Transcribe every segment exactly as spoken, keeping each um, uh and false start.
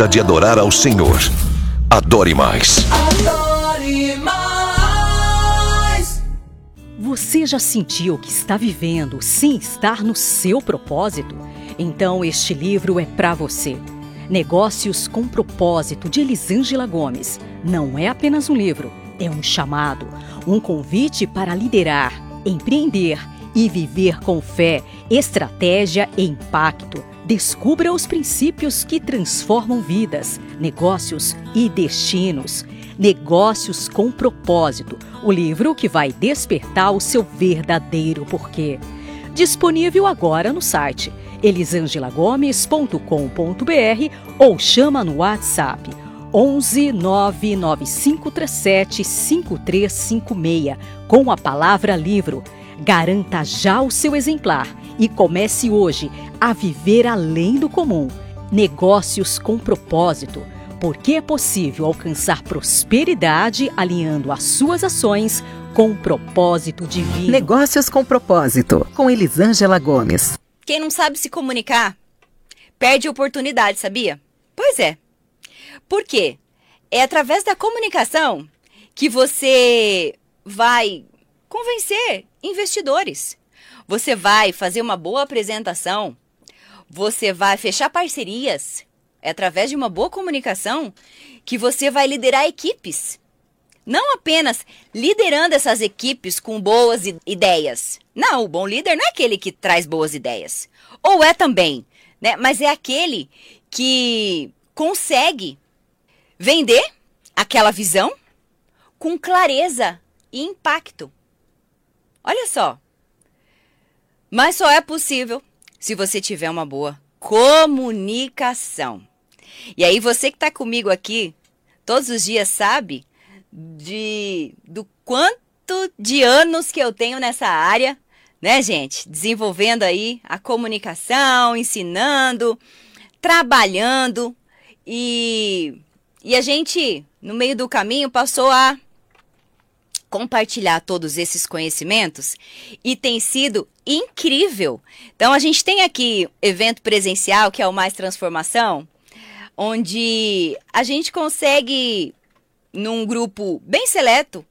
gosta de adorar ao Senhor, adore mais. Adore mais. Você já sentiu que está vivendo sem estar no seu propósito? Então este livro é para você. Negócios com Propósito, de Elisângela Gomes. Não é apenas um livro, é um chamado, um convite para liderar, empreender e viver com fé, estratégia e impacto. Descubra os princípios que transformam vidas, negócios e destinos. Negócios com Propósito, o livro que vai despertar o seu verdadeiro porquê. Disponível agora no site elisangela gomes ponto com ponto br ou chama no WhatsApp onze nove nove cinco três sete cinco três cinco seis com a palavra livro. Garanta já o seu exemplar e comece hoje a viver além do comum. Negócios com Propósito, porque é possível alcançar prosperidade alinhando as suas ações com o propósito divino. Negócios com Propósito, com Elisângela Gomes. Quem não sabe se comunicar, perde oportunidade, sabia? Pois é. Por quê? É através da comunicação que você vai convencer investidores. Você vai fazer uma boa apresentação. Você vai fechar parcerias. É através de uma boa comunicação que você vai liderar equipes. Não apenas liderando essas equipes com boas ideias. Não, o bom líder não é aquele que traz boas ideias. Ou é também, né? Mas é aquele que consegue vender aquela visão com clareza e impacto. Olha só. Mas só é possível se você tiver uma boa comunicação. E aí você que está comigo aqui todos os dias sabe de do quanto de anos que eu tenho nessa área, né, gente? Desenvolvendo aí a comunicação, ensinando, trabalhando e, e a gente, no meio do caminho, passou a compartilhar todos esses conhecimentos e tem sido incrível. Então, a gente tem aqui evento presencial, que é o Mais Transformação, onde a gente consegue, num grupo bem seleto,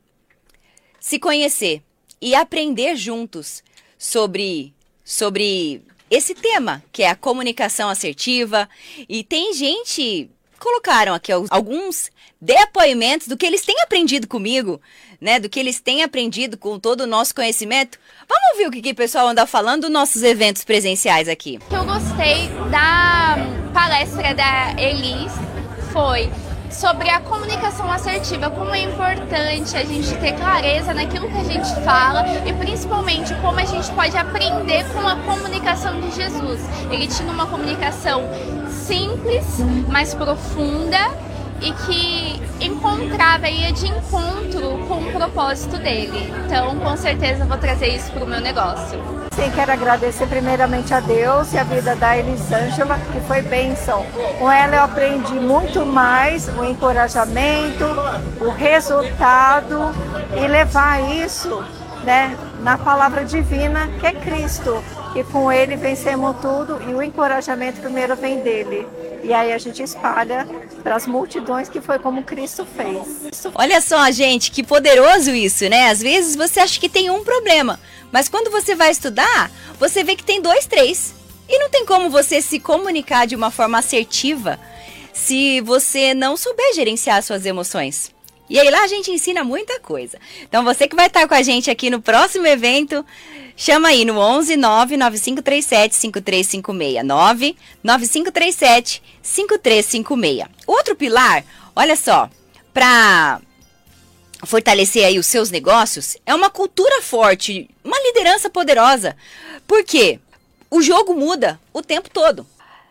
se conhecer e aprender juntos sobre, sobre esse tema, que é a comunicação assertiva. E tem gente, colocaram aqui alguns depoimentos do que eles têm aprendido comigo, né? Do que eles têm aprendido com todo o nosso conhecimento. Vamos ouvir o que, que o pessoal anda falando dos nossos eventos presenciais aqui. O que eu gostei da palestra da Elis foi sobre a comunicação assertiva, como é importante a gente ter clareza naquilo que a gente fala e principalmente como a gente pode aprender com a comunicação de Jesus. Ele tinha uma comunicação simples, mas profunda e que encontrava, ia de encontro com o propósito dele. Então, com certeza, vou trazer isso para o meu negócio. Sim, quero agradecer primeiramente a Deus e a vida da Elisângela, que foi bênção. Com ela eu aprendi muito mais, o encorajamento, o resultado e levar isso, né, na palavra divina, que é Cristo. E com ele vencemos tudo e o encorajamento primeiro vem dele. E aí a gente espalha para as multidões, que foi como Cristo fez. Olha só, gente, que poderoso isso, né? Às vezes você acha que tem um problema, mas quando você vai estudar, você vê que tem dois, três. E não tem como você se comunicar de uma forma assertiva se você não souber gerenciar suas emoções. E aí lá a gente ensina muita coisa. Então você que vai estar com a gente aqui no próximo evento, chama aí no onze nove nove cinco três sete cinco três cinco seis, nove nove cinco três sete cinco três cinco seis. Outro pilar, olha só, para fortalecer aí os seus negócios, é uma cultura forte, uma liderança poderosa. Por quê? O jogo muda o tempo todo.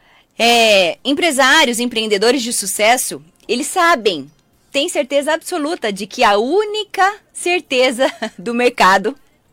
É, empresários, empreendedores de sucesso, eles sabem, têm certeza absoluta de que a única certeza do mercado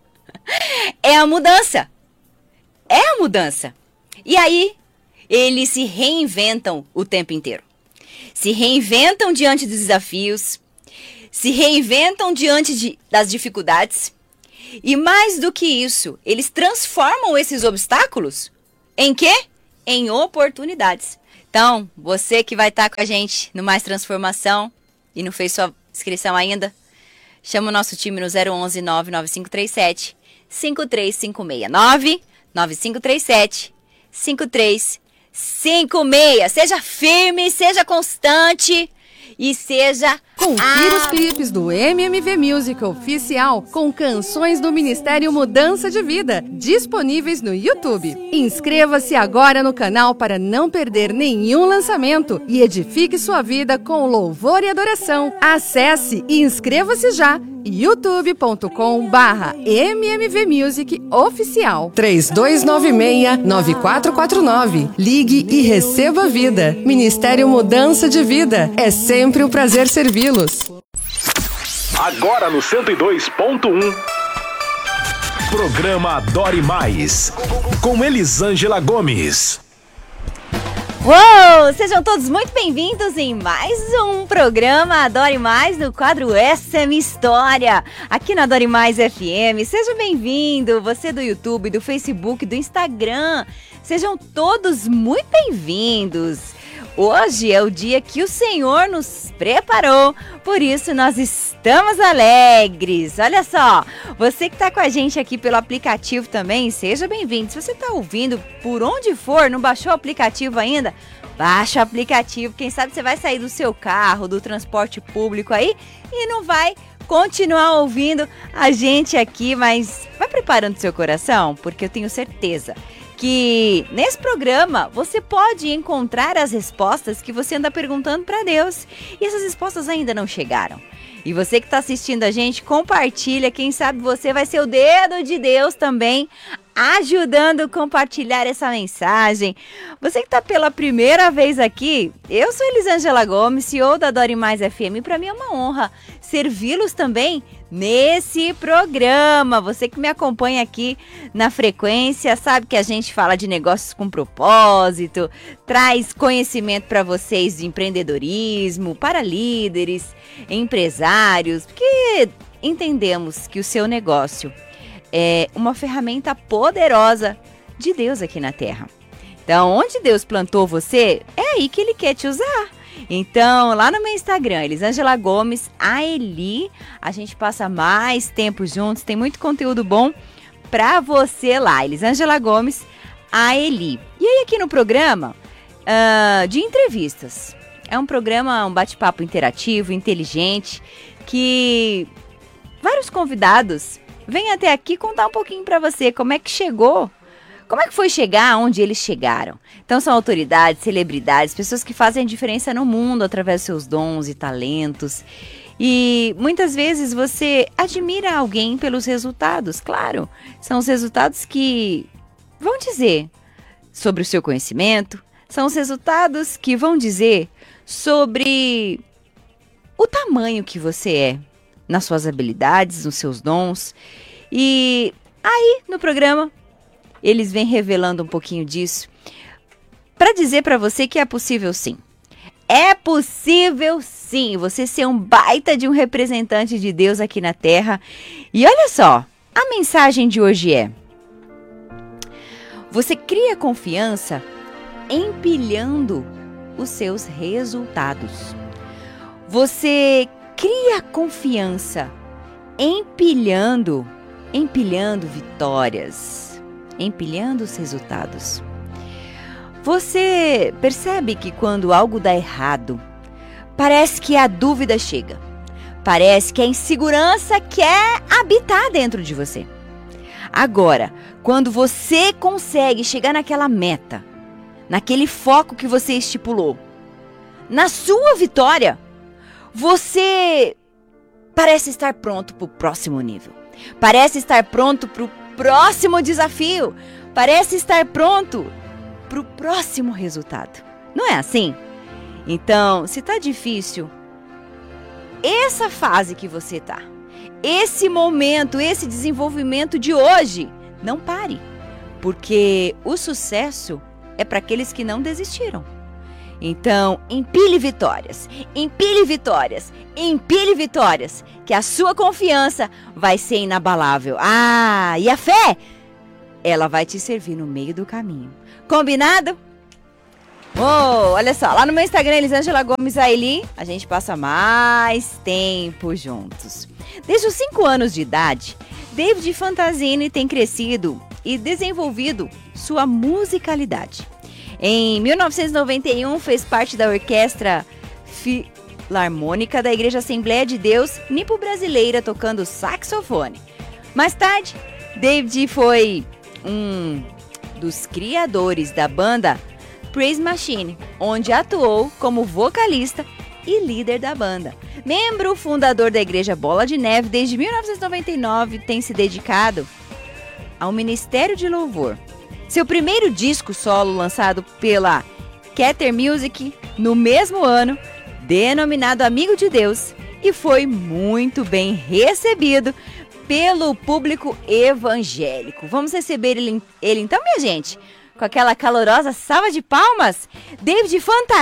é a mudança. É a mudança. E aí, eles se reinventam o tempo inteiro. Se reinventam diante dos desafios, se reinventam diante de, das dificuldades. E mais do que isso, eles transformam esses obstáculos em quê? Em oportunidades. Então, você que vai estar com a gente no Mais Transformação e não fez sua inscrição ainda, chama o nosso time no zero onze, nove nove cinco três sete, cinco três cinco seis. nove nove cinco três sete, cinco três cinco seis. Seja firme, seja constante e seja... Confira os clipes do M M V Music Oficial com canções do Ministério Mudança de Vida, disponíveis no YouTube. Inscreva-se agora no canal para não perder nenhum lançamento e edifique sua vida com louvor e adoração. Acesse e inscreva-se já, youtube ponto com barra M M V Music Oficial. três dois nove seis, nove quatro quatro nove. Ligue e receba vida. Ministério Mudança de Vida. É sempre um prazer servi-los. Agora no cento e dois ponto um. Programa Adore Mais, com Elisângela Gomes. Uou! Sejam todos muito bem-vindos em mais um programa Adore Mais, no quadro Essa é Minha História, aqui na Adore Mais F M. Seja bem-vindo, você do YouTube, do Facebook, do Instagram. Sejam todos muito bem-vindos. Hoje é o dia que o Senhor nos preparou, por isso nós estamos alegres. Olha só, você que está com a gente aqui pelo aplicativo também, seja bem-vindo. Se você está ouvindo por onde for, não baixou o aplicativo ainda, baixa o aplicativo. Quem sabe você vai sair do seu carro, do transporte público aí e não vai continuar ouvindo a gente aqui, mas vai preparando seu coração, porque eu tenho certeza que nesse programa você pode encontrar as respostas que você anda perguntando para Deus. E essas respostas ainda não chegaram. E você que está assistindo a gente, compartilha. Quem sabe você vai ser o dedo de Deus também, ajudando a compartilhar essa mensagem. Você que está pela primeira vez aqui, eu sou Elisângela Gomes, C E O da Adore Mais F M. Para mim é uma honra servi-los também nesse programa. Você que me acompanha aqui na frequência sabe que a gente fala de negócios com propósito, traz conhecimento para vocês de empreendedorismo, para líderes, empresários, porque entendemos que o seu negócio é uma ferramenta poderosa de Deus aqui na Terra. Então, onde Deus plantou você, é aí que Ele quer te usar. Então, lá no meu Instagram, Elisângela Gomes, a Eli, a gente passa mais tempo juntos, tem muito conteúdo bom pra você lá, Elisângela Gomes, a Eli. E aí aqui no programa uh, de entrevistas, é um programa, um bate-papo interativo, inteligente, que vários convidados vêm até aqui contar um pouquinho pra você como é que chegou. Como é que foi chegar onde eles chegaram? Então são autoridades, celebridades, pessoas que fazem a diferença no mundo através dos seus dons e talentos. E muitas vezes você admira alguém pelos resultados, claro. São os resultados que vão dizer sobre o seu conhecimento, são os resultados que vão dizer sobre o tamanho que você é, nas suas habilidades, nos seus dons. E aí, no programa, eles vêm revelando um pouquinho disso para dizer para você que é possível sim. É possível sim você ser um baita de um representante de Deus aqui na Terra. E olha só, a mensagem de hoje é: você cria confiança empilhando os seus resultados. Você cria confiança empilhando, empilhando vitórias. Empilhando os resultados. Você percebe que quando algo dá errado, parece que a dúvida chega. Parece que a insegurança quer habitar dentro de você. Agora, quando você consegue chegar naquela meta, naquele foco que você estipulou, na sua vitória, você parece estar pronto para o próximo nível. Parece estar pronto para o próximo desafio. Parece estar pronto para o próximo resultado. Não é assim? Então, se está difícil, essa fase que você está, esse momento, esse desenvolvimento de hoje, não pare. Porque o sucesso é para aqueles que não desistiram. Então, empilhe vitórias, empilhe vitórias, empilhe vitórias, que a sua confiança vai ser inabalável. Ah, e a fé, ela vai te servir no meio do caminho. Combinado? Oh, olha só, lá no meu Instagram, Elisângela Gomes Aili, a gente passa mais tempo juntos. Desde os cinco anos de idade, David Fantasini tem crescido e desenvolvido sua musicalidade. Em mil novecentos e noventa e um, fez parte da orquestra filarmônica da Igreja Assembleia de Deus Nipo-Brasileira, tocando saxofone. Mais tarde, David foi um dos criadores da banda Praise Machine, onde atuou como vocalista e líder da banda. Membro fundador da Igreja Bola de Neve, desde mil novecentos e noventa e nove tem se dedicado ao Ministério de Louvor. Seu primeiro disco solo, lançado pela Keter Music no mesmo ano, denominado Amigo de Deus, e foi muito bem recebido pelo público evangélico. Vamos receber ele, ele então, minha gente? Com aquela calorosa salva de palmas, David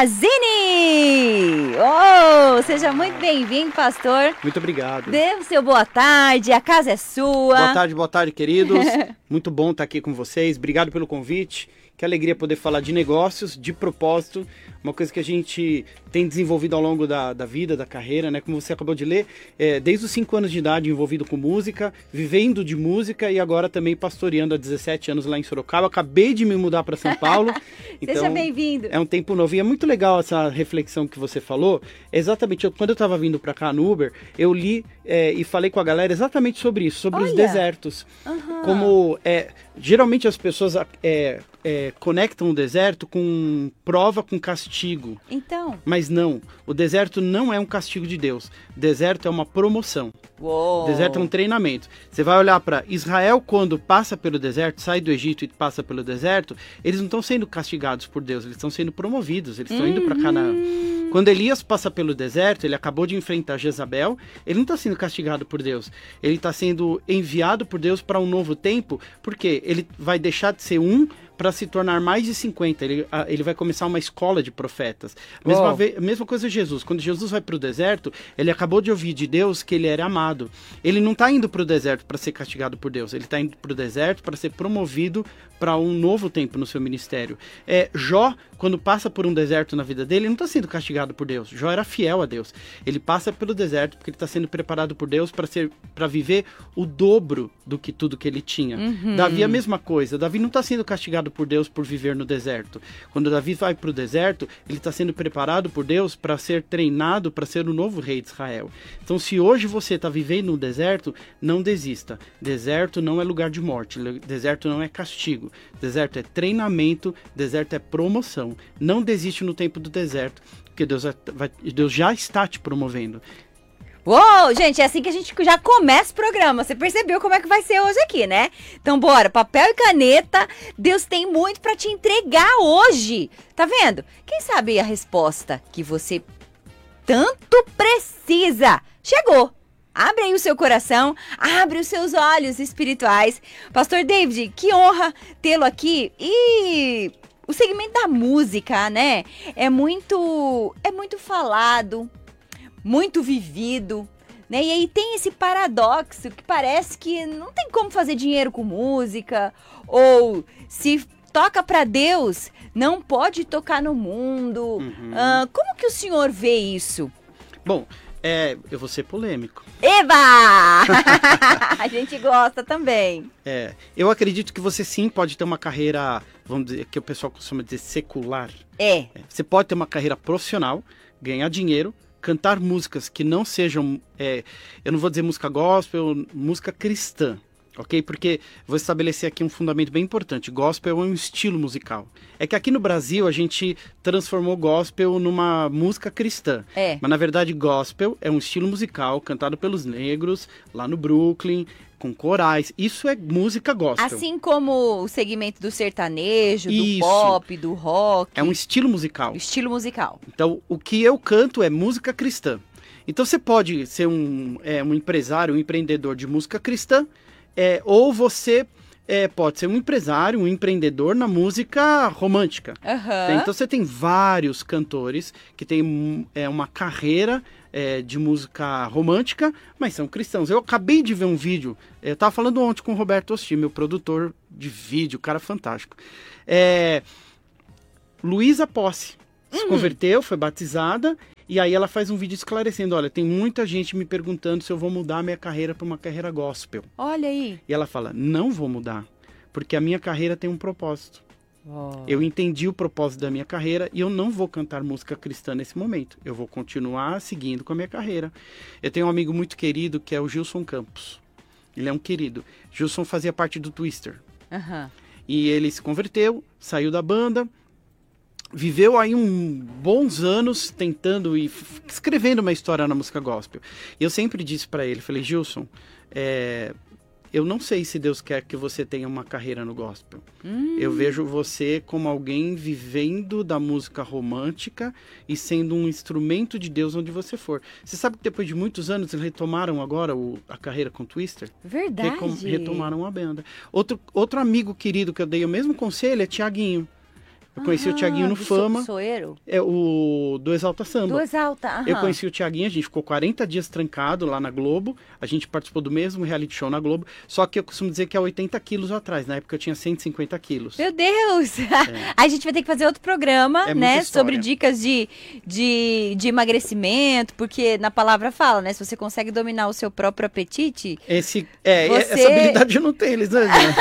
Fantasini! Oh, seja muito bem-vindo, pastor. Muito obrigado. Dê o seu boa tarde, a casa é sua. Boa tarde, boa tarde, queridos. Muito bom estar aqui com vocês. Obrigado pelo convite. Que alegria poder falar de negócios, de propósito, uma coisa que a gente tem desenvolvido ao longo da, da vida, da carreira, né? Como você acabou de ler, é, desde os cinco anos de idade envolvido com música, vivendo de música e agora também pastoreando há dezessete anos lá em Sorocaba. Acabei de me mudar para São Paulo. Então, seja bem-vindo. É um tempo novo e é muito legal essa reflexão que você falou. Exatamente, eu, quando eu estava vindo para cá no Uber, eu li é, e falei com a galera exatamente sobre isso, sobre Olha. os desertos. Uhum. Como é, geralmente as pessoas é, é, conectam o deserto com prova, com castigo. Então. Mas não, o deserto não é um castigo de Deus. O deserto é uma promoção. Uou. O deserto é um treinamento. Você vai olhar para Israel quando passa pelo deserto, sai do Egito e passa pelo deserto, eles não estão sendo castigados por Deus, eles estão sendo promovidos, eles estão uhum. indo para Canaã. Quando Elias passa pelo deserto, ele acabou de enfrentar Jezabel, ele não está sendo castigado por Deus, ele está sendo enviado por Deus para um novo tempo, porque ele vai deixar de ser um para se tornar mais de cinquenta, ele, ele vai começar uma escola de profetas. Mesma, oh. vez, mesma coisa Jesus, quando Jesus vai para o deserto, ele acabou de ouvir de Deus que ele era amado. Ele não está indo para o deserto para ser castigado por Deus, ele está indo para o deserto para ser promovido para um novo tempo no seu ministério. É, Jó, quando passa por um deserto na vida dele, ele não está sendo castigado por Deus. Jó era fiel a Deus. Ele passa pelo deserto porque ele está sendo preparado por Deus para ser, para viver o dobro do que tudo que ele tinha. Uhum. Davi a mesma coisa. Davi não está sendo castigado por Deus por viver no deserto. Quando Davi vai para o deserto, ele está sendo preparado por Deus para ser treinado para ser o novo rei de Israel. Então, se hoje você está vivendo no deserto, não desista. Deserto não é lugar de morte. Deserto não é castigo. Deserto é treinamento. Deserto é promoção. Não desiste no tempo do deserto, porque Deus, vai, Deus já está te promovendo. Uou, gente, é assim que a gente já começa o programa. Você percebeu como é que vai ser hoje aqui, né? Então bora, papel e caneta. Deus tem muito pra te entregar hoje. Tá vendo? Quem sabe a resposta que você tanto precisa chegou. Abre aí o seu coração, abre os seus olhos espirituais. Pastor David, que honra tê-lo aqui. E o segmento da música, né? É muito, é muito falado, muito vivido, né? E aí tem esse paradoxo que parece que não tem como fazer dinheiro com música, ou se toca para Deus, não pode tocar no mundo. Uhum. Ah, como que o senhor vê isso? Bom, é, eu vou ser polêmico. Eba! A gente gosta também. É, eu acredito que você sim pode ter uma carreira, vamos dizer, que o pessoal costuma dizer secular. É. é você pode ter uma carreira profissional, ganhar dinheiro, cantar músicas que não sejam, é, eu não vou dizer música gospel, música cristã. Ok? Porque vou estabelecer aqui um fundamento bem importante. Gospel é um estilo musical. É que aqui no Brasil a gente transformou gospel numa música cristã. É. Mas na verdade gospel é um estilo musical cantado pelos negros lá no Brooklyn, com corais. Isso é música gospel. Assim como o segmento do sertanejo, do Isso. pop, do rock. É um estilo musical. Estilo musical. Então o que eu canto é música cristã. Então você pode ser um, é, um empresário, um empreendedor de música cristã, É, ou você é, pode ser um empresário, um empreendedor na música romântica. Uhum. Então você tem vários cantores que têm é, uma carreira é, de música romântica, mas são cristãos. Eu acabei de ver um vídeo, eu estava falando ontem com o Roberto Osti, meu produtor de vídeo, cara fantástico. É, Luísa Posse. Se converteu, foi batizada, e aí ela faz um vídeo esclarecendo, olha, tem muita gente me perguntando se eu vou mudar a minha carreira para uma carreira gospel. Olha aí. E ela fala, não vou mudar, porque a minha carreira tem um propósito. Oh. Eu entendi o propósito da minha carreira e eu não vou cantar música cristã nesse momento. Eu vou continuar seguindo com a minha carreira. Eu tenho um amigo muito querido que é o Gilson Campos. Ele é um querido. Gilson fazia parte do Twister. Uhum. E ele se converteu, saiu da banda, viveu aí um bons anos tentando e f- escrevendo uma história na música gospel. E eu sempre disse para ele, falei, Gilson, é, eu não sei se Deus quer que você tenha uma carreira no gospel. Hum. Eu vejo você como alguém vivendo da música romântica e sendo um instrumento de Deus onde você for. Você sabe que depois de muitos anos eles retomaram agora o, a carreira com Twister? Verdade. Recom, retomaram a banda. Outro, outro amigo querido que eu dei o mesmo conselho é Tiaguinho. Eu conheci ah, o Tiaguinho no Fama. So, Soeiro? É o do Exalta Samba. Do Exalta, aham. Eu conheci o Tiaguinho, a gente ficou quarenta dias trancado lá na Globo. A gente participou do mesmo reality show na Globo. Só que eu costumo dizer que é oitenta quilos atrás. Na época eu tinha cento e cinquenta quilos. Meu Deus! É. A gente vai ter que fazer outro programa, é né? Sobre dicas de, de, de emagrecimento. Porque na palavra fala, né? Se você consegue dominar o seu próprio apetite... Esse, é, você... essa habilidade eu não tenho, Elisângela.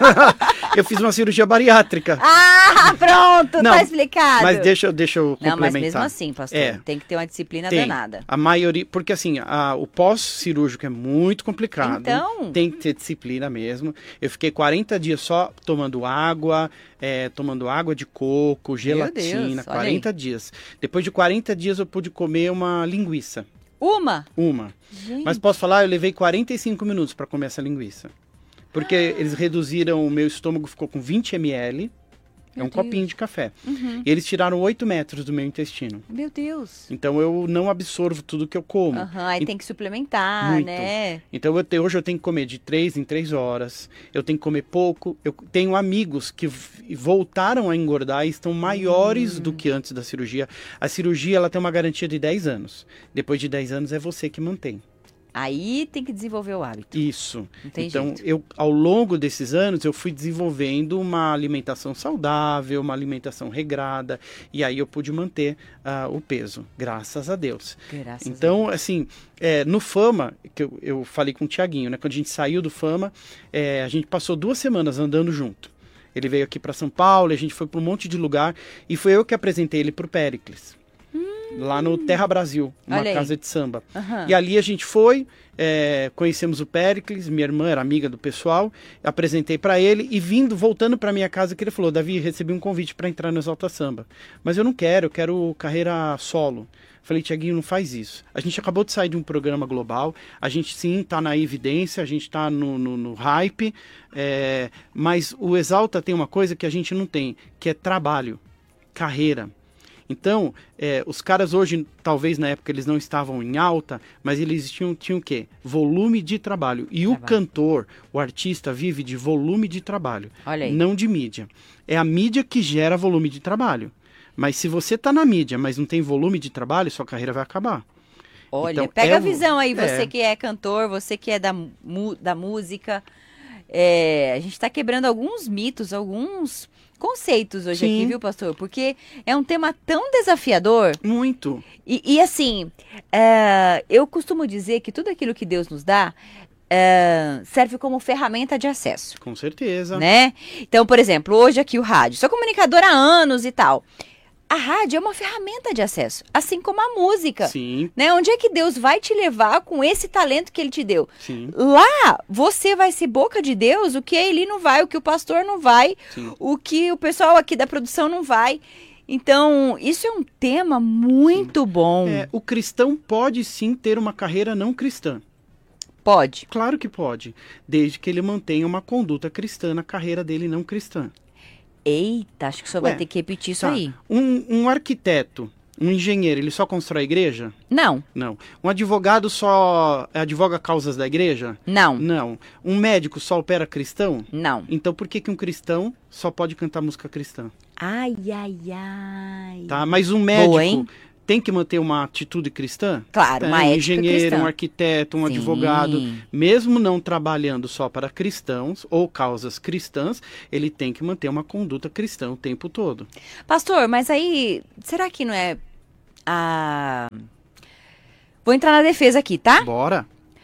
Eu fiz uma cirurgia bariátrica. Ah, pronto! Pronto, não, tá explicado. Mas deixa, deixa eu complementar. Não, mas mesmo assim, pastor, é, tem que ter uma disciplina tem. danada. A maioria, porque assim, a, o pós-cirúrgico é muito complicado. Então? Tem que ter disciplina mesmo. Eu fiquei quarenta dias só tomando água, é, tomando água de coco, gelatina, Deus, quarenta dias. Depois de quarenta dias eu pude comer uma linguiça. Uma? Uma. Gente. Mas posso falar, eu levei quarenta e cinco minutos para comer essa linguiça. Porque ah. eles reduziram, o meu estômago ficou com vinte mililitros. É um Deus. Copinho de café. Uhum. E eles tiraram oito metros do meu intestino. Meu Deus. Então eu não absorvo tudo que eu como. Uhum, aí e... tem que suplementar, muito. né? Então eu te... hoje eu tenho que comer de três em três horas. Eu tenho que comer pouco. Eu tenho amigos que voltaram a engordar e estão maiores uhum. do que antes da cirurgia. A cirurgia ela tem uma garantia de dez anos. Depois de dez anos é você que mantém. Aí tem que desenvolver o hábito. Isso. Não tem então, jeito. eu, ao longo desses anos, eu fui desenvolvendo uma alimentação saudável, uma alimentação regrada, e aí eu pude manter uh, o peso, graças a Deus. Graças então, a Deus. assim, é, no Fama, que eu, eu falei com o Tiaguinho, né? Quando a gente saiu do Fama, é, a gente passou duas semanas andando junto. Ele veio aqui para São Paulo, a gente foi para um monte de lugar, e foi eu que apresentei ele para o Péricles. Lá no Terra Brasil, uma casa de samba. Uhum. E ali a gente foi, é, conhecemos o Péricles, minha irmã era amiga do pessoal, apresentei para ele e vindo, voltando para minha casa, que ele falou, Davi, recebi um convite para entrar no Exalta Samba, mas eu não quero, eu quero carreira solo. Falei, Tiaguinho, não faz isso. A gente acabou de sair de um programa global, a gente sim está na evidência, a gente está no, no, no hype, é, mas o Exalta tem uma coisa que a gente não tem, que é trabalho, carreira. Então, é, os caras hoje, talvez na época eles não estavam em alta, mas eles tinham, tinham o quê? Volume de trabalho. E trabalho. O cantor, o artista, vive de volume de trabalho, Olha aí. Não de mídia. É a mídia que gera volume de trabalho. Mas se você está na mídia, mas não tem volume de trabalho, sua carreira vai acabar. Olha, então, pega é a visão aí, o... você é. que é cantor, você que é da, da música. É, a gente está quebrando alguns mitos, alguns... conceitos hoje Sim. aqui, viu, pastor? Porque é um tema tão desafiador. Muito. E, e assim, é, eu costumo dizer que tudo aquilo que Deus nos dá é, serve como ferramenta de acesso. Com certeza. Né? Então, por exemplo, hoje aqui o rádio. Sou comunicadora há anos e tal. A rádio é uma ferramenta de acesso, assim como a música. Sim. Né? Onde é que Deus vai te levar com esse talento que Ele te deu? Sim. Lá, você vai ser boca de Deus, o que ele não vai, o que o pastor não vai, Sim. o que o pessoal aqui da produção não vai. Então, isso é um tema muito sim. bom. É, o cristão pode sim ter uma carreira não cristã. Pode. Claro que pode, desde que ele mantenha uma conduta cristã na carreira dele não cristã. Eita, acho que o senhor Ué, vai ter que repetir isso tá. aí. Um, um arquiteto, um engenheiro, ele só constrói igreja? Não. Não. Um advogado só advoga causas da igreja? Não. Não. Um médico só opera cristão? Não. Então por que, que um cristão só pode cantar música cristã? Ai, ai, ai. Tá? Mas um médico... Boa, hein? tem que manter uma atitude cristã? Claro, tem, uma um ética engenheiro, cristã. um arquiteto, um Sim. advogado, mesmo não trabalhando só para cristãos ou causas cristãs, ele tem que manter uma conduta cristã o tempo todo. Pastor, mas aí, será que não é a... Vou entrar na defesa aqui, tá? Bora.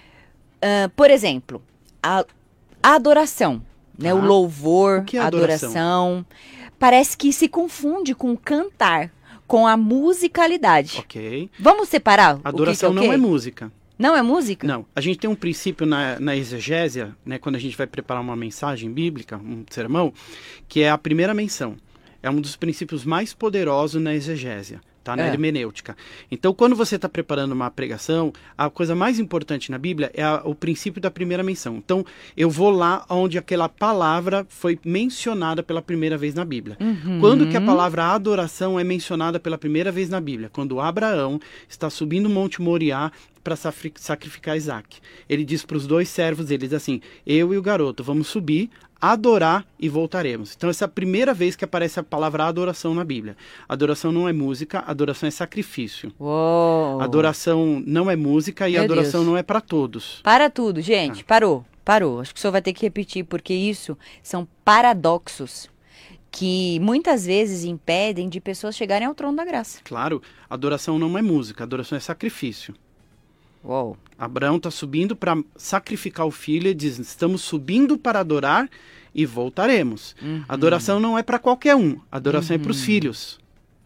Uh, por exemplo, a, a adoração, né? Ah, O louvor, o que é a adoração? adoração, parece que se confunde com o cantar, com a musicalidade. Ok. Vamos separar? Adoração o que que é o não quê? é música. Não é música? Não. A gente tem um princípio na, na exegésia, né, quando a gente vai preparar uma mensagem bíblica, um sermão, que é a primeira menção. É um dos princípios mais poderosos na exegésia. Tá, na É. hermenêutica. Então, quando você está preparando uma pregação, a coisa mais importante na Bíblia é a, o princípio da primeira menção. Então, eu vou lá onde aquela palavra foi mencionada pela primeira vez na Bíblia. Uhum. Quando que a palavra adoração é mencionada pela primeira vez na Bíblia? Quando Abraão está subindo o Monte Moriá para sacrificar Isaac. Ele diz para os dois servos, ele diz assim, eu e o garoto vamos subir, adorar e voltaremos. Então essa é a primeira vez que aparece a palavra adoração na Bíblia. Adoração não é música, adoração é sacrifício. Uou. Adoração não é música e Meu adoração Deus. não é para todos. Para tudo, gente. Parou, parou. Acho que o senhor vai ter que repetir, porque isso são paradoxos que muitas vezes impedem de pessoas chegarem ao trono da graça. Claro, adoração não é música, adoração é sacrifício. Uou. Abraão está subindo para sacrificar o filho e diz, estamos subindo para adorar e voltaremos. Uhum. Adoração não é para qualquer um, adoração Uhum. é para os filhos.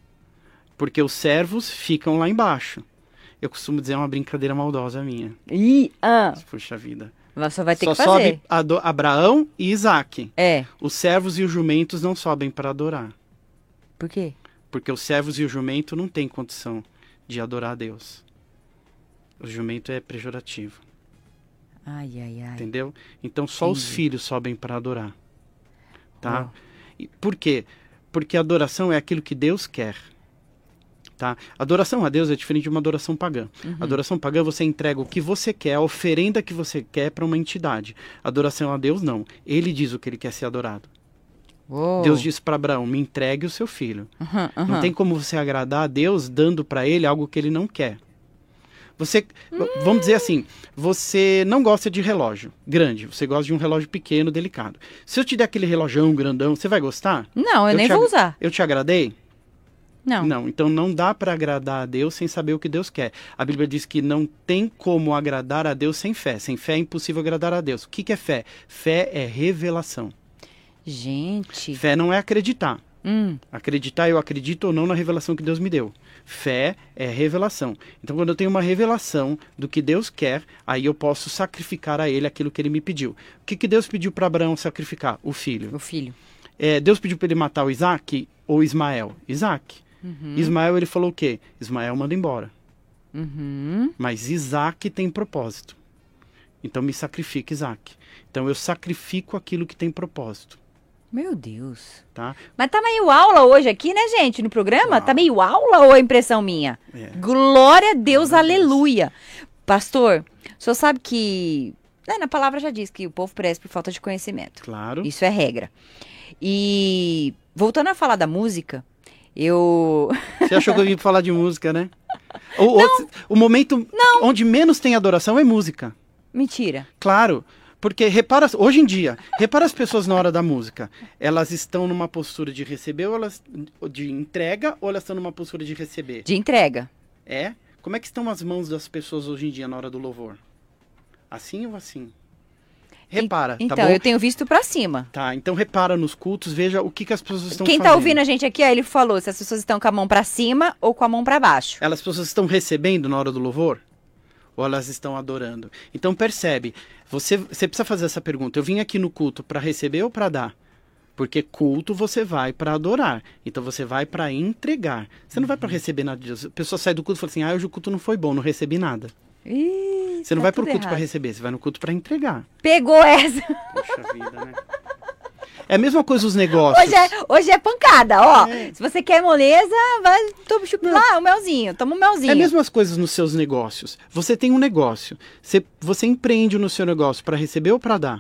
Porque os servos ficam lá embaixo. Eu costumo dizer, é uma brincadeira maldosa minha. Ih, ah. Puxa vida. Mas só vai ter Só que fazer. sobe Ado- Abraão e Isaac. É. Os servos e os jumentos não sobem para adorar. Por quê? Porque os servos e o jumento não têm condição de adorar a Deus. O jumento é pejorativo. Ai, ai, ai. Entendeu? Então só os Entendi. filhos sobem para adorar. Tá? Oh. E por quê? Porque a adoração é aquilo que Deus quer. Tá? Adoração a Deus é diferente de uma adoração pagã. Uhum. Adoração pagã você entrega o que você quer, a oferenda que você quer para uma entidade. Adoração a Deus não. Ele diz o que ele quer ser adorado. Uou. Deus disse para Abraão, me entregue o seu filho. Uhum, uhum. Não tem como você agradar a Deus dando para ele algo que ele não quer. Você, vamos dizer assim, você não gosta de relógio grande, você gosta de um relógio pequeno, delicado. Se eu te der aquele relógio grandão, você vai gostar? Não, eu, Eu nem te vou ag- usar. Eu te agradei? Não. Não, então não dá para agradar a Deus sem saber o que Deus quer. A Bíblia diz que não tem como agradar a Deus sem fé. Sem fé é impossível agradar a Deus. O que, que é fé? Fé é revelação. Gente. Fé não é acreditar. Hum. Acreditar, eu acredito ou não na revelação que Deus me deu. Fé é revelação. Então, quando eu tenho uma revelação do que Deus quer, aí eu posso sacrificar a Ele aquilo que Ele me pediu. O que, que Deus pediu para Abraão sacrificar? O filho. O filho. É, Deus pediu para ele matar o Isaac ou Ismael? Isaac. Uhum. Ismael, ele falou o quê? Ismael manda embora. Uhum. Mas Isaac tem propósito. Então me sacrifica Isaac. Então eu sacrifico aquilo que tem propósito. Meu Deus. Tá? Mas tá meio aula hoje aqui, né, gente? No programa? Uau. Tá meio aula ou é impressão minha? É. Glória a Deus, Glória a Deus. aleluia. Pastor, o senhor sabe que... né, na palavra já diz que o povo perece por falta de conhecimento. Claro. Isso é regra. E voltando a falar da música, eu... Você achou que eu ia falar de música, né? O, o, o momento onde menos tem adoração é música. Mentira. Claro. Porque repara, hoje em dia, repara as pessoas na hora da música. Elas estão numa postura de receber ou elas de entrega ou elas estão numa postura de receber? De entrega. É? Como é que estão as mãos das pessoas hoje em dia na hora do louvor? Assim ou assim? Repara, Então, tá bom? eu tenho visto pra cima. Tá, então repara nos cultos, veja o que, que as pessoas estão Quem fazendo. tá ouvindo a gente aqui, ó, ele falou se as pessoas estão com a mão pra cima ou com a mão pra baixo. Elas pessoas estão recebendo na hora do louvor? Ou elas estão adorando? Então percebe, você, você precisa fazer essa pergunta. Eu vim aqui no culto para receber ou para dar? Porque culto você vai para adorar. Então você vai para entregar. Você não vai para receber nada de Deus. A pessoa sai do culto e fala assim, ah, hoje o culto não foi bom, não recebi nada. Ih, Você não tá vai pro tudo culto para errado. receber, você vai no culto para entregar. Pegou essa. Poxa vida, né? É a mesma coisa os negócios. Hoje é, hoje é pancada, ó. É. Se você quer moleza, vai to- chup lá o melzinho. Toma um melzinho. É as mesmas coisas nos seus negócios. Você tem um negócio. Você, você empreende no seu negócio para receber ou para dar?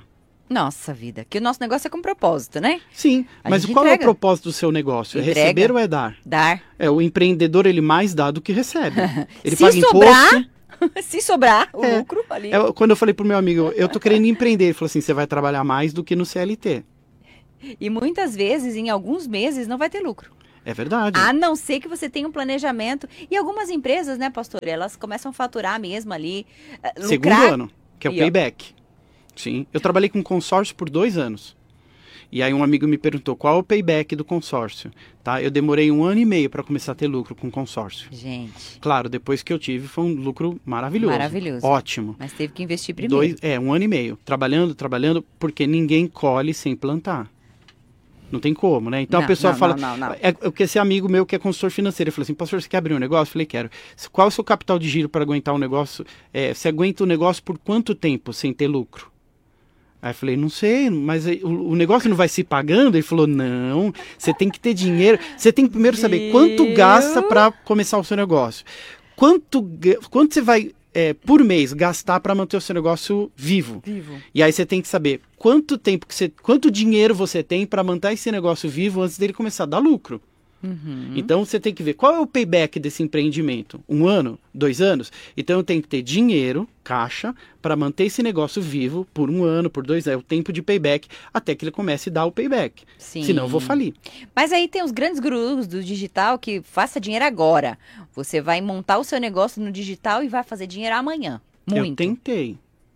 Nossa vida, que o nosso negócio é com propósito, né? Sim, A mas gente qual entrega. é o propósito do seu negócio? É Entrega. receber ou é dar? Dar. É, o empreendedor, ele mais dá do que recebe. Ele Se paga sobrar, imposto. se sobrar o É. lucro ali. É, quando eu falei pro meu amigo, eu tô querendo empreender, ele falou assim, você vai trabalhar mais do que no C L T. E muitas vezes, em alguns meses, não vai ter lucro. É verdade. A não ser que você tenha um planejamento. E algumas empresas, né, pastor, elas começam a faturar mesmo ali. eh, Segundo lucrar. ano, que é o E, ó. payback. Sim, eu trabalhei com consórcio por dois anos. E aí um amigo me perguntou qual é o payback do consórcio, tá? Eu demorei um ano e meio para começar a ter lucro com consórcio. Gente, Claro, depois que eu tive foi um lucro maravilhoso. Maravilhoso. Ótimo. mas teve que investir primeiro. Dois, é, um ano e meio. Trabalhando, trabalhando, porque ninguém colhe sem plantar. Não tem como, né? Então Não, a pessoa não, fala. não, não, não. É, eu que esse amigo meu que é consultor financeiro, ele falou assim: pastor, você quer abrir um negócio? Eu falei, quero. Qual é o seu capital de giro para aguentar um negócio? É, você aguenta o negócio por quanto tempo sem ter lucro? Aí eu falei, não sei, mas aí o, o negócio não vai se pagando? Ele falou, não, você tem que ter dinheiro. Você tem que primeiro saber quanto Viu? gasta para começar o seu negócio. Quanto, ga- quanto você vai, é, por mês, gastar para manter o seu negócio vivo? Vivo. E aí você tem que saber quanto tempo que você, quanto dinheiro você tem para manter esse negócio vivo antes dele começar a dar lucro. Uhum. Então você tem que ver qual é o payback desse empreendimento. Um ano? Dois anos? Então eu tenho que ter dinheiro, caixa, para manter esse negócio vivo por um ano, por dois anos. É o tempo de payback até que ele comece a dar o payback. Sim. Senão eu vou falir. Mas aí tem os grandes gurus do digital que faça dinheiro agora. Você vai montar o seu negócio no digital e vai fazer dinheiro amanhã. Muito. Eu tentei.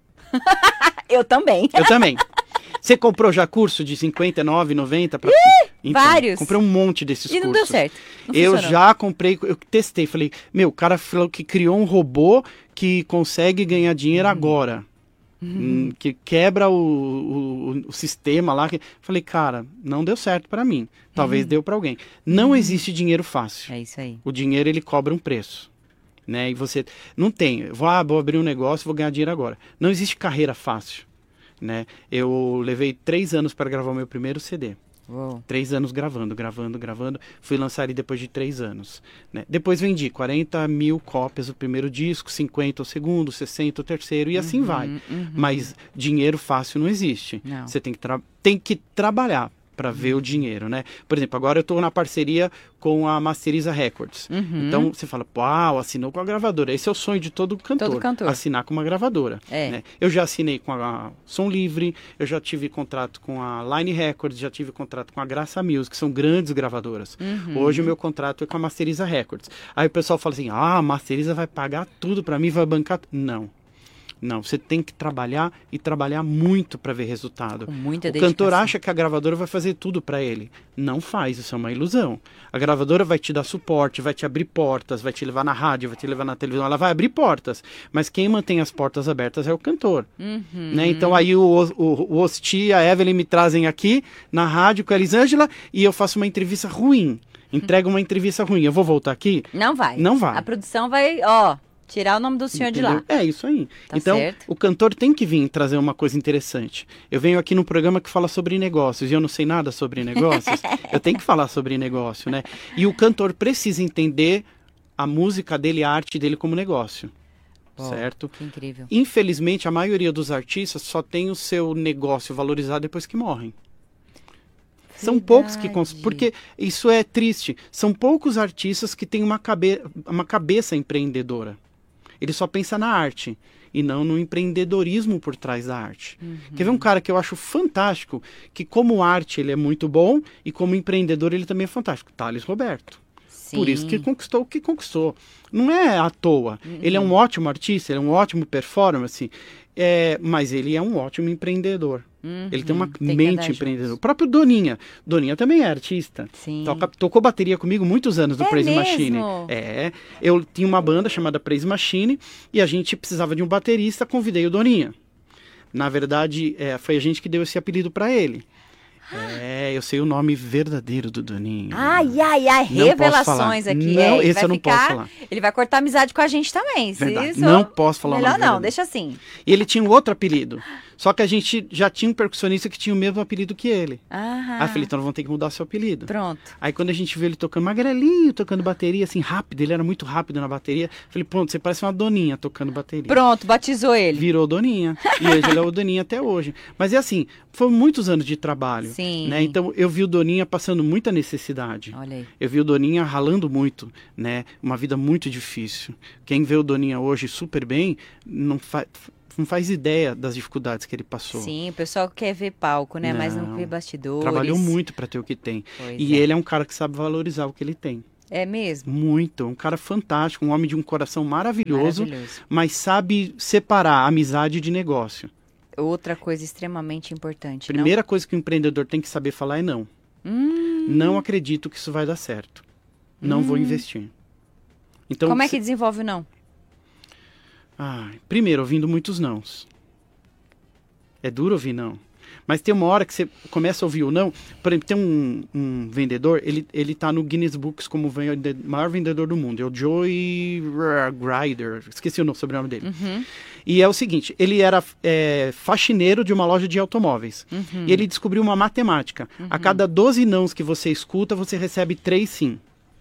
Eu também. Eu também. Você comprou já curso de cinquenta e nove reais e noventa centavos? Pra... vários. Comprei um monte desses E cursos. não deu certo. Não Eu funcionou. já comprei, eu testei, falei, meu, o cara falou que criou um robô que consegue ganhar dinheiro agora. Hum, que quebra o, o, o sistema lá. Que... Falei, cara, não deu certo pra mim. Talvez deu pra alguém. Não existe dinheiro fácil. É isso aí. O dinheiro, ele cobra um preço. Né? E você não tem, vou, ah, vou abrir um negócio, vou ganhar dinheiro agora. Não existe carreira fácil. Né? Eu levei três anos para gravar o meu primeiro C D. Uou. Três anos gravando, gravando, gravando. Fui lançar ele depois de três anos. Né? Depois vendi quarenta mil cópias do primeiro disco, cinquenta o segundo, sessenta o terceiro e assim vai. uhum. Mas dinheiro fácil não existe. Não. Você tem que, tra- tem que trabalhar para ver o dinheiro, né? Por exemplo, agora eu estou na parceria com a Masteriza Records. Uhum. Então você fala, uau, assinou com a gravadora. Esse é o sonho de todo cantor, Todo cantor. assinar com uma gravadora. É. Né? Eu já assinei com a Som Livre, eu já tive contrato com a Line Records, já tive contrato com a Graça Music, que são grandes gravadoras. Uhum. Hoje o meu contrato é com a Masteriza Records. Aí o pessoal fala assim, ah, a Masteriza vai pagar tudo para mim, vai bancar... Não. Não, você tem que trabalhar e trabalhar muito para ver resultado. Com muita o dedicação. cantor acha que a gravadora vai fazer tudo para ele. Não faz, isso é uma ilusão. A gravadora vai te dar suporte, vai te abrir portas, vai te levar na rádio, vai te levar na televisão, ela vai abrir portas. Mas quem mantém as portas abertas é o cantor. Uhum. Né? Então aí o, o, o Osti e a Evelyn me trazem aqui na rádio com a Elisângela e eu faço uma entrevista ruim. Entrego uma entrevista ruim. Eu vou voltar aqui? Não vai. Não vai. A produção vai, ó, tirar o nome do senhor Entendeu? de lá. É isso aí. Tá então, certo. o cantor tem que vir trazer uma coisa interessante. Eu venho aqui num programa que fala sobre negócios e eu não sei nada sobre negócios. Eu tenho que falar sobre negócio, né? E o cantor precisa entender a música dele, a arte dele como negócio. Pô, certo? Que incrível. Infelizmente, a maioria dos artistas só tem o seu negócio valorizado depois que morrem. São poucos que cons... porque isso é triste. São poucos artistas que têm uma, cabe... uma cabeça empreendedora. Ele só pensa na arte e não no empreendedorismo por trás da arte. Uhum. Quer ver um cara que eu acho fantástico, que como arte ele é muito bom e como empreendedor ele também é fantástico? Thales Roberto. Sim. Por isso que conquistou o que conquistou. Não é à toa. Uhum. Ele é um ótimo artista, ele é um ótimo performance, é... mas ele é um ótimo empreendedor. Uhum. Ele tem uma tem mente empreendedora. O próprio Doninha. Doninha também é artista. Sim. Toca, tocou bateria comigo muitos anos do É Praise mesmo? Machine. É. Eu tinha uma banda chamada Praise Machine e a gente precisava de um baterista, convidei o Doninha. Na verdade, é, foi a gente que deu esse apelido para ele. É, eu sei o nome verdadeiro do Doninha. Ai, ai, ai, Não revelações posso falar. aqui. Não, é, ele esse vai eu não ficar, posso falar. Ele vai cortar amizade com a gente também. Se Verdade. isso... Não posso falar o Melhor nome não, verdadeiro. deixa assim. E ele tinha um outro apelido. Só que a gente já tinha um percussionista que tinha o mesmo apelido que ele. Ah. Aí eu falei, então nós vamos ter que mudar seu apelido. Pronto. Aí quando a gente viu ele tocando magrelinho, tocando bateria, assim, rápido, ele era muito rápido na bateria. Eu falei, pronto, você parece uma doninha tocando bateria. Pronto, batizou ele. Virou doninha. E hoje ele é o Doninha até hoje. Mas é assim, foram muitos anos de trabalho. Sim. Né? Então eu vi o Doninha passando muita necessidade. Olha aí. Eu vi o Doninha ralando muito, né? Uma vida muito difícil. Quem vê o Doninha hoje super bem, não faz... não faz ideia das dificuldades que ele passou. Sim, o pessoal quer ver palco, né? Não, Mas não vê bastidores. Trabalhou muito para ter o que tem. Pois e é. ele é um cara que sabe valorizar o que ele tem. É mesmo? Muito. Um cara fantástico, um homem de um coração maravilhoso, Maravilhoso. mas sabe separar amizade de negócio. Outra coisa extremamente importante, Primeira coisa que o empreendedor tem que saber falar é não. Hum. Não acredito que isso vai dar certo. Não Hum. vou investir. Então, Como é que se- desenvolve o não? Ah, primeiro, ouvindo muitos nãos. É duro ouvir não. Mas tem uma hora que você começa a ouvir o não. Por exemplo, tem um, um vendedor, ele, ele tá no Guinness Books como o vende- maior vendedor do mundo. É o Joey Grider. Esqueci o nome, sobrenome dele. Uhum. E é o seguinte, ele era é, faxineiro de uma loja de automóveis. Uhum. E ele descobriu uma matemática. A cada doze nãos que você escuta, você recebe três sim.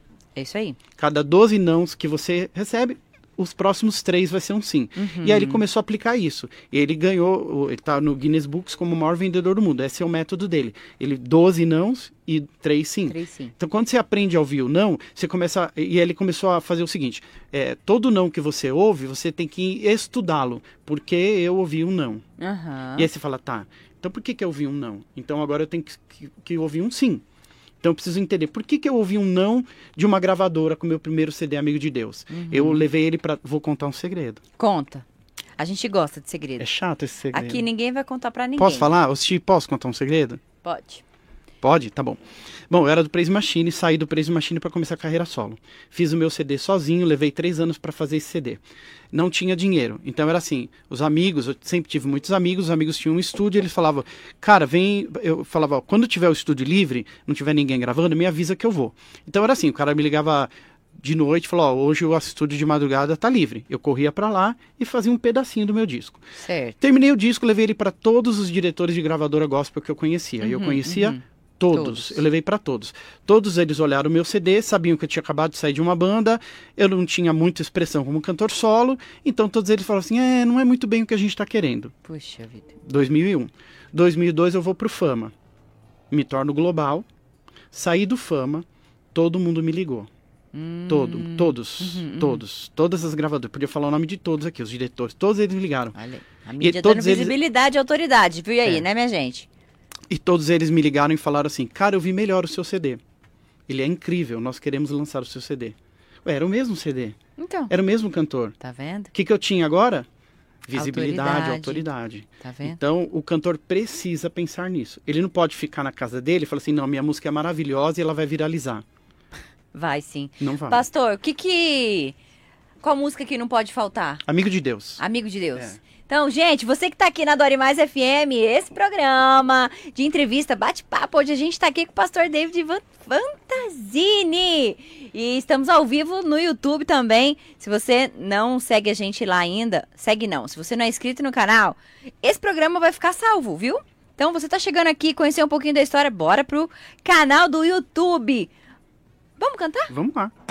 É isso aí. Cada doze nãos que você recebe, os próximos três vai ser um sim. Uhum. E aí ele começou a aplicar isso. E ele ganhou, ele tá no Guinness Books como o maior vendedor do mundo. Esse é o método dele. Ele doze nãos e três sim. Três sim. Então quando você aprende a ouvir o não, você começa... a- E ele começou a fazer o seguinte, é, todo não que você ouve, você tem que estudá-lo. Porque eu ouvi um não. Aham. E aí você fala, tá, então por que que eu ouvi um não? Então agora eu tenho que, que, que ouvir um sim. Então eu preciso entender por que que eu ouvi um não de uma gravadora com o meu primeiro C D Amigo de Deus. Uhum. Eu levei ele pra... Vou contar um segredo. Conta. A gente gosta de segredo. É chato esse segredo. Aqui ninguém vai contar pra ninguém. Posso falar? Ô, Steve, posso contar um segredo? Pode. Pode? Tá bom. Bom, eu era do Praise Machine, saí do Praise Machine para começar a carreira solo. Fiz o meu C D sozinho, levei três anos para fazer esse C D. Não tinha dinheiro. Então era assim, os amigos, eu sempre tive muitos amigos, os amigos tinham um estúdio, eles falavam, cara, vem... Eu falava, ó, quando tiver o estúdio livre, não tiver ninguém gravando, me avisa que eu vou. Então era assim, o cara me ligava de noite e falou, ó, hoje o estúdio de madrugada tá livre. Eu corria para lá e fazia um pedacinho do meu disco. Certo. Terminei o disco, levei ele para todos os diretores de gravadora gospel que eu conhecia. E eu Uhum, conhecia uhum. todos. Todos. Eu levei para todos. Todos eles olharam o meu C D, sabiam que eu tinha acabado de sair de uma banda, eu não tinha muita expressão como cantor solo, então todos eles falaram assim, é, não é muito bem o que a gente está querendo. Puxa vida. dois mil e um. dois mil e dois eu vou pro Fama. Me torno global. Saí do Fama, todo mundo me ligou. Hum. Todo, todos, Uhum, uhum. todos. Todas as gravadoras. Podia falar o nome de todos aqui, os diretores. Todos eles me ligaram. Olha aí. A mídia todos dando eles- visibilidade e autoridade, viu? E aí, É. né, minha gente? E todos eles me ligaram e falaram assim, cara, eu vi melhor o seu C D. Ele é incrível, nós queremos lançar o seu C D. Ué, era o mesmo C D. Então, Era o mesmo cantor. tá vendo? O que, que eu tinha agora? Visibilidade, Autoridade. autoridade. Tá vendo? Então, o cantor precisa pensar nisso. Ele não pode ficar na casa dele e falar assim, não, minha música é maravilhosa e ela vai viralizar. Vai sim. Não vai. Pastor, o que que... Qual música que não pode faltar? Amigo de Deus. Amigo de Deus. É. Então, gente, você que tá aqui na Dore Mais F M, esse programa de entrevista, bate-papo, hoje a gente tá aqui com o pastor David Van- Fantasini. E estamos ao vivo no YouTube também. Se você não segue a gente lá ainda, segue não. Se você não é inscrito no canal, esse programa vai ficar salvo, viu? Então, você tá chegando aqui, conhecer um pouquinho da história, bora pro canal do YouTube. Vamos cantar? Vamos lá.